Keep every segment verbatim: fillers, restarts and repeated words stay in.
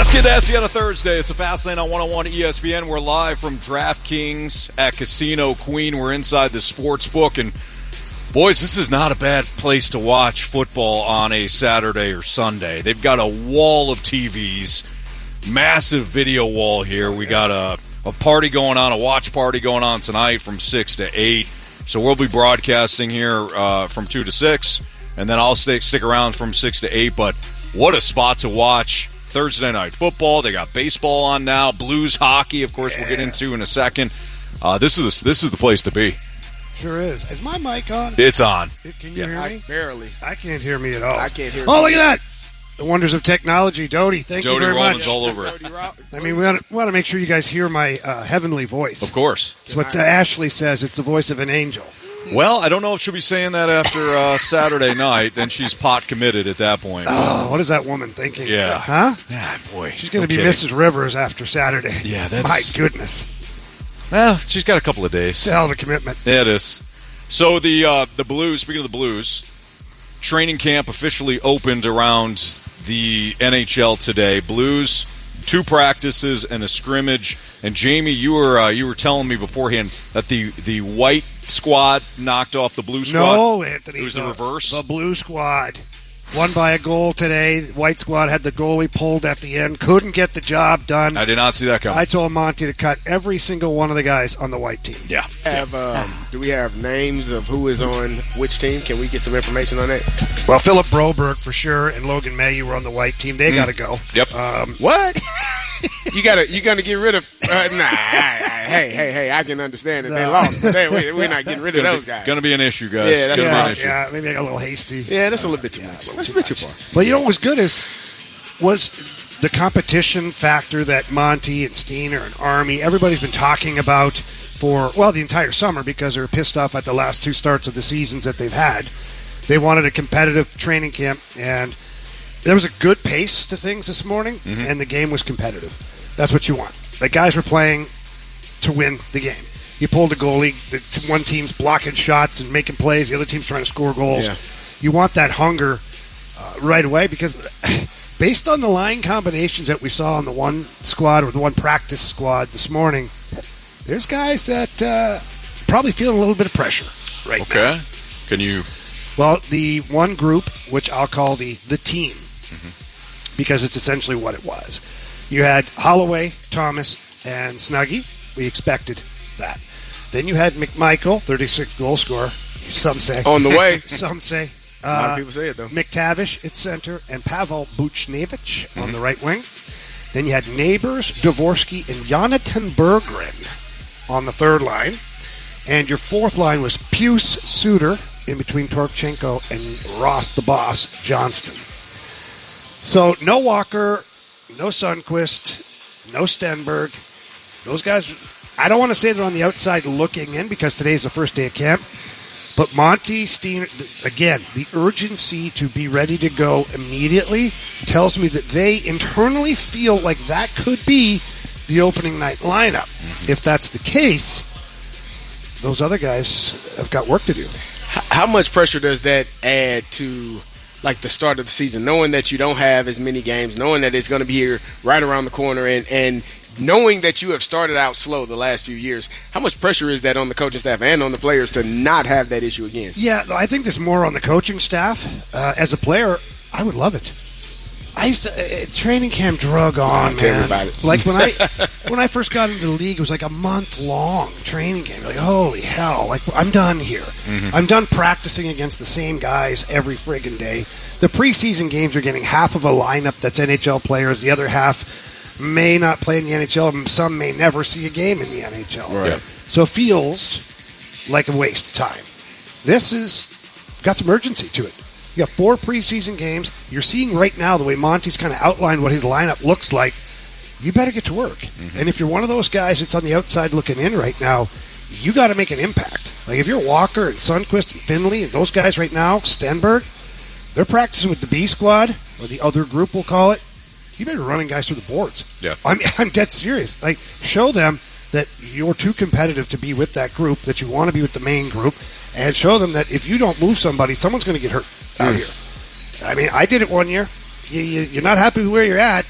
Let's get nasty on a Thursday. It's a Fast Lane on one oh one E S P N. We're live from DraftKings at Casino Queen. We're inside the sports book. And, boys, this is not a bad place to watch football on a Saturday or Sunday. They've got a wall of T Vs, massive video wall here. We got a, a party going on, a watch party going on tonight from six to eight. So we'll be broadcasting here uh, from two to six, and then I'll stay, stick around from six to eight. But what a spot to watch. Thursday night football. They got baseball on now. Blues hockey, of course, yeah. We'll get into in a second. Uh, this is this is the place to be. Sure is. Is my mic on? It's on. Can you yeah, hear me? I, barely. I can't hear me at all. I can't hear. Oh, me. Look at that! The wonders of technology, Doty. Thank Jody you very Roman's much. all over it. I mean, we want, to, we want to make sure you guys hear my uh, heavenly voice. Of course. It's what uh, Ashley says. It's the voice of an angel. Well, I don't know if she'll be saying that after uh, Saturday night. Then she's pot committed at that point. Oh, what is that woman thinking? Yeah. Huh? Yeah, boy. She's going to no be kidding. Missus Rivers after Saturday. Yeah, that's... My goodness. Well, she's got a couple of days. It's a hell of a commitment. Yeah, it is. So the uh, the Blues, speaking of the Blues, training camp officially opened around the N H L today. Blues, two practices and a scrimmage. And Jamie, you were uh, you were telling me beforehand that the, the white squad knocked off the blue squad. No, Anthony. It was the, the reverse. The blue squad won by a goal today. The white squad had the goalie pulled at the end. Couldn't get the job done. I did not see that coming. I told Monty to cut every single one of the guys on the white team. Yeah. Have um, do we have names of who is on which team? Can we get some information on that? Well, Philip Broberg for sure and Logan Mailloux were on the white team. They mm. got to go. Yep. Um, what? You gotta, you gotta get rid of. Uh, nah, I, I, hey, hey, hey! I can understand that no. they lost, but they, we, we're not getting rid of those guys. Going to be an issue, guys. Yeah, that's yeah, an issue. Yeah, maybe I got a little hasty. Yeah, that's a little bit too yeah, much. A That's too a bit much. too far. But you know what was good is was the competition factor that Monty and Steiner and Army, everybody's been talking about for well the entire summer because they were pissed off at the last two starts of the seasons that they've had. They wanted a competitive training camp, and there was a good pace to things this morning, mm-hmm. and the game was competitive. That's what you want. The guys were playing to win the game. You pulled a goalie. The one team's blocking shots and making plays. The other team's trying to score goals. Yeah. You want that hunger uh, right away because based on the line combinations that we saw on the one squad or the one practice squad this morning, there's guys that uh, probably feeling a little bit of pressure right okay. now. Okay. Can you... Well, the one group, which I'll call the, the team, mm-hmm. because it's essentially what it was. You had Holloway, Thomas, and Snuggie. We expected that. Then you had McMichael, thirty-six goal scorer. Some say. On the way. Some say. Uh, a lot of uh, people say it, though. McTavish at center and Pavel Buchnevich mm-hmm. on the right wing. Then you had Neighbors, Dvorsky, and Jonathan Berggren on the third line. And your fourth line was Puce Suter in between Torchenko and Ross the Boss Johnston. So no Walker, no Sundqvist, no Stenberg. Those guys, I don't want to say they're on the outside looking in because today's the first day of camp. But Monty Steiner, again, the urgency to be ready to go immediately tells me that they internally feel like that could be the opening night lineup. If that's the case, those other guys have got work to do. How much pressure does that add to, like, the start of the season, knowing that you don't have as many games, knowing that it's going to be here right around the corner, and, and knowing that you have started out slow the last few years? How much pressure is that on the coaching staff and on the players to not have that issue again? Yeah, I think there's more on the coaching staff. Uh, as a player, I would love it. I used to uh, training camp drug on, Tell man. me about it. Like when I when I first got into the league, it was like a month long training camp. Like holy hell! Like I'm done here. Mm-hmm. I'm done practicing against the same guys every friggin' day. The preseason games are getting half of a lineup that's N H L players. The other half may not play in the N H L. And some may never see a game in the N H L. Right. So it feels like a waste of time. This is got some urgency to it. You got four preseason games. You're seeing right now the way Monty's kind of outlined what his lineup looks like. You better get to work. Mm-hmm. And if you're one of those guys that's on the outside looking in right now, you got to make an impact. Like if you're Walker and Sundqvist and Finley and those guys right now, Stenberg, they're practicing with the B squad, or the other group we'll call it. You better be running guys through the boards. Yeah. I'm, I'm dead serious. Like show them that you're too competitive to be with that group, that you want to be with the main group, and show them that if you don't move somebody, someone's going to get hurt out here. I mean, I did it one year. You, you, you're not happy with where you're at,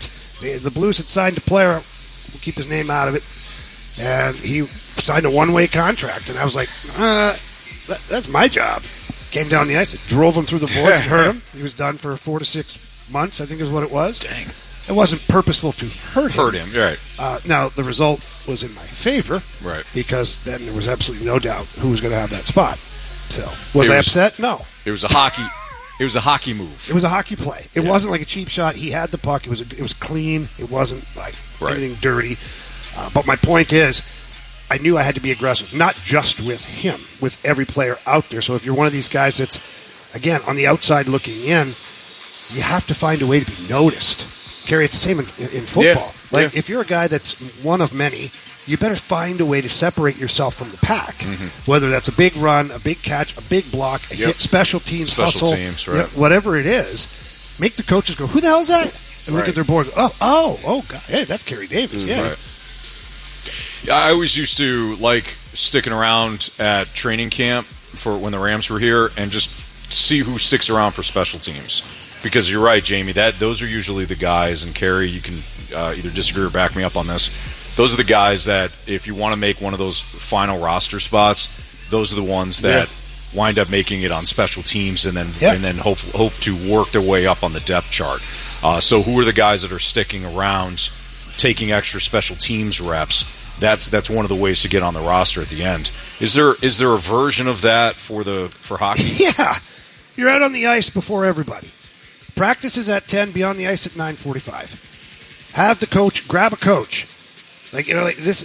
The, the Blues had signed a player. We'll keep his name out of it. And he signed a one-way contract. And I was like, uh, that, that's my job. Came down the ice, drove him through the boards and hurt him. He was done for four to six months, I think is what it was. Dang. It wasn't purposeful to hurt him. Hurt him, right. Uh, now, the result was in my favor. Right. Because then there was absolutely no doubt who was going to have that spot. So, was It I was- upset? No. It was a hockey. It was a hockey move. It was a hockey play. It Yeah. wasn't like a cheap shot. He had the puck. It was it was clean. It wasn't like Right. anything dirty. Uh, but my point is, I knew I had to be aggressive, not just with him, with every player out there. So if you're one of these guys that's, again, on the outside looking in, you have to find a way to be noticed. Gary, it's the same in, in football. Yeah. Like Yeah. if you're a guy that's one of many, you better find a way to separate yourself from the pack. Whether that's a big run, a big catch, a big block, a Yep. hit, special teams, Special hustle, teams, you know, right. whatever it is. Make the coaches go, who the hell is that? And look Right. at their board. Oh, oh, oh, God. Hey, that's Kerry Davis. Yeah. Right. Yeah, I always used to like sticking around at training camp for when the Rams were here and just see who sticks around for special teams. Because you're right, Jamie. That those are usually the guys, and Kerry, you can uh, either disagree or back me up on this. Those are the guys that, if you want to make one of those final roster spots, those are the ones that Yeah. wind up making it on special teams, and then Yeah. and then hope hope to work their way up on the depth chart. Uh, so, who are the guys that are sticking around, taking extra special teams reps? That's that's one of the ways to get on the roster at the end. Is there is there a version of that for the for hockey? Yeah. You're out on the ice before everybody. Practice is at ten, be on the ice at nine forty-five. Have the coach, grab a coach. Like, you know, like this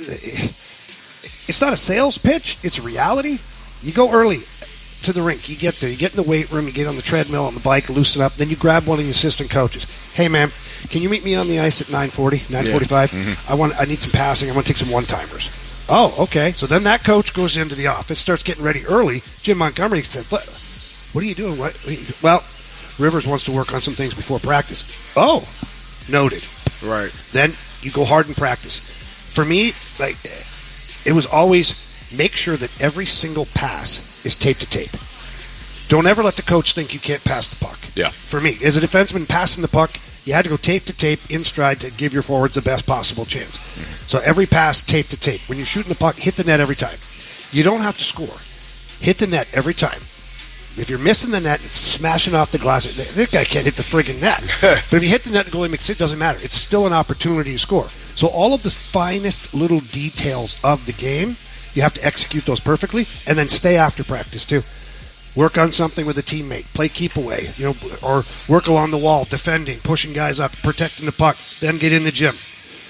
it's not a sales pitch, it's reality. You go early to the rink, you get there, you get in the weight room, you get on the treadmill, on the bike, loosen up, then you grab one of the assistant coaches. Hey, man, can you meet me on the ice at nine forty, nine forty-five? I want I need some passing, I want to take some one-timers. Oh, okay. So then that coach goes into the office, starts getting ready early. Jim Montgomery says, "What what are you doing?" What, what are you do-" Well, Rivers wants to work on some things before practice. Oh, noted. Right. Then you go hard in practice. For me, like it was always make sure that every single pass is tape to tape. Don't ever let the coach think you can't pass the puck. Yeah. For me, as a defenseman passing the puck, you had to go tape to tape in stride to give your forwards the best possible chance. So every pass, tape to tape. When you're shooting the puck, hit the net every time. You don't have to score. Hit the net every time. If you're missing the net, it's smashing off the glass. This guy can't hit the friggin' net. But if you hit the net, the goalie makes it, doesn't matter. It's still an opportunity to score. So all of the finest little details of the game, you have to execute those perfectly, and then stay after practice too. Work on something with a teammate. Play keep away, you know, or work along the wall, defending, pushing guys up, protecting the puck. Then get in the gym.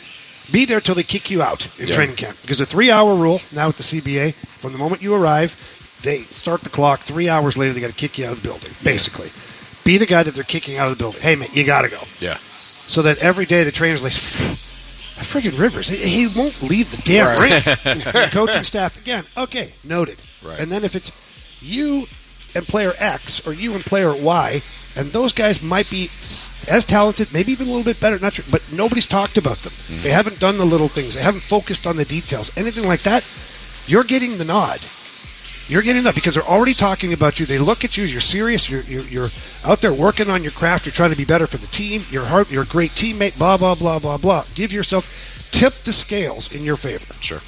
Be there till they kick you out in Yeah. training camp, because a three-hour rule now with the C B A. From the moment you arrive, they start the clock. Three hours later, they got to kick you out of the building. Basically, be the guy that they're kicking out of the building. Hey, man, you got to go. Yeah. So that every day the trainer's like, friggin' Rivers, he, he won't leave the damn Right. rink. The coaching staff again. Okay, noted. Right. And then if it's you and player X or you and player Y, and those guys might be s- as talented, maybe even a little bit better, not sure, but nobody's talked about them. Mm-hmm. They haven't done the little things. They haven't focused on the details. Anything like that, you're getting the nod. You're getting that because they're already talking about you. They look at you. You're serious. You're, you're you're out there working on your craft. You're trying to be better for the team. You're hard. You're a great teammate. Blah blah blah blah blah. Give yourself, tip the scales in your favor. Sure.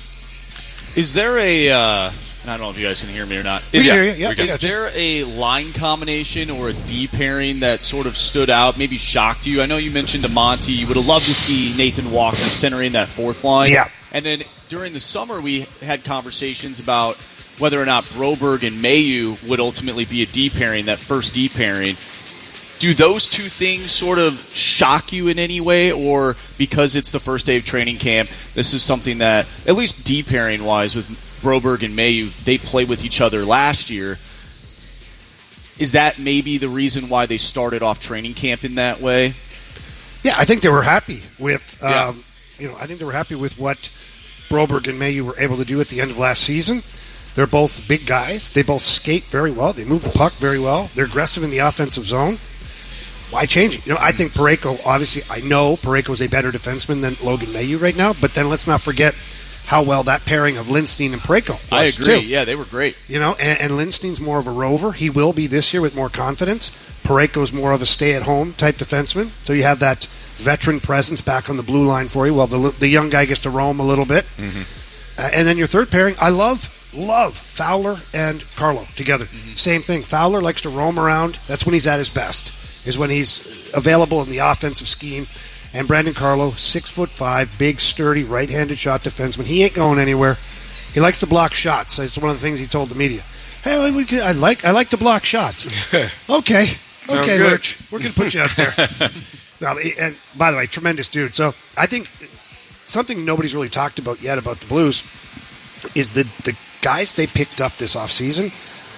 Is there a? Uh, I don't know if you guys can hear me or not. We Is, can hear you. Yeah, we can. we is got you. there a line combination or a D pairing that sort of stood out, maybe shocked you? I know you mentioned to Monty you would have loved to see Nathan Walker centering that fourth line. Yeah. And then during the summer we had conversations about whether or not Broberg and Mayu would ultimately be a D pairing, that first D pairing. Do those two things sort of shock you in any way, or because it's the first day of training camp, this is something that, at least D pairing wise, with Broberg and Mayu, they played with each other last year. Is that maybe the reason why they started off training camp in that way? Yeah, I think they were happy with. Um, Yeah. You know, I think they were happy with what Broberg and Mayu were able to do at the end of last season. They're both big guys. They both skate very well. They move the puck very well. They're aggressive in the offensive zone. Why change it? You know, I think Parayko, obviously, I know Parayko is a better defenseman than Logan Mayu right now, but then let's not forget how well that pairing of Lindstein and Parayko was, I agree. too. Yeah, they were great. You know, and, and Lindstein's more of a rover. He will be this year with more confidence. Parayko's more of a stay-at-home type defenseman. So you have that veteran presence back on the blue line for you, while the the young guy gets to roam a little bit. Mm-hmm. Uh, and then your third pairing, I love, love Fowler and Carlo together. Mm-hmm. Same thing. Fowler likes to roam around. That's when he's at his best, is when he's available in the offensive scheme. And Brandon Carlo, six foot five, big, sturdy, right-handed shot defenseman. He ain't going anywhere. He likes to block shots. That's one of the things he told the media. Hey, I like I like to block shots. Okay, okay, Lurch, we're going to put you out there. No, and by the way, tremendous dude. So I think something nobody's really talked about yet about the Blues is the the guys they picked up this offseason,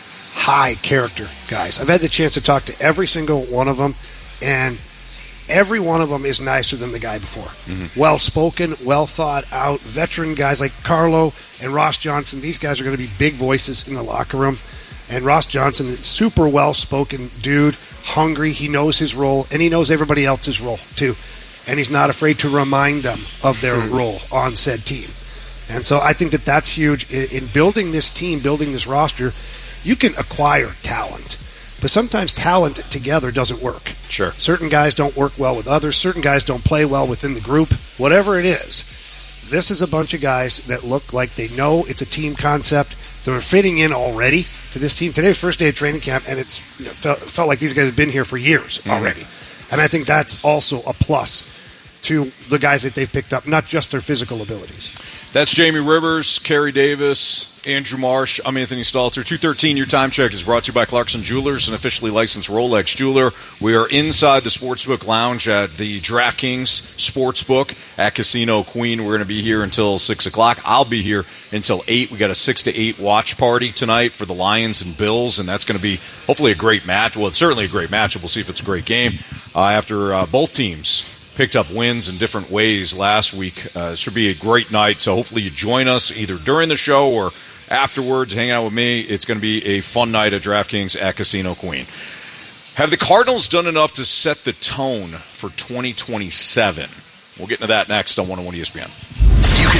high character guys. I've had the chance to talk to every single one of them, and every one of them is nicer than the guy before. Mm-hmm. Well-spoken, well-thought-out, veteran guys like Carlo and Ross Johnson. These guys are going to be big voices in the locker room. And Ross Johnson is a super well-spoken dude, hungry. He knows his role, and he knows everybody else's role, too. And he's not afraid to remind them of their mm-hmm. role on said team. And so I think that that's huge. In building this team, building this roster, you can acquire talent. But sometimes talent together doesn't work. Sure. Certain guys don't work well with others. Certain guys don't play well within the group. Whatever it is, this is a bunch of guys that look like they know it's a team concept. They're fitting in already to this team. Today's first day of training camp, and it's you know, felt, felt like these guys have been here for years mm-hmm. already. And I think that's also a plus to the guys that they've picked up, not just their physical abilities. That's Jamie Rivers, Kerry Davis, Andrew Marsh. I'm Anthony Stalter. two thirteen, your time check is brought to you by Clarkson Jewelers, an officially licensed Rolex jeweler. We are inside the Sportsbook Lounge at the DraftKings Sportsbook at Casino Queen. We're going to be here until six o'clock. I'll be here until eight. We got a six to eight watch party tonight for the Lions and Bills, and that's going to be hopefully a great match. Well, it's certainly a great matchup. We'll see if it's a great game uh, after uh, both teams picked up wins in different ways last week. Uh, it should be a great night, so hopefully you join us either during the show or afterwards. Hang out with me. It's going to be a fun night at DraftKings at Casino Queen. Have the Cardinals done enough to set the tone for twenty twenty-seven? We'll get into that next on one oh one E S P N.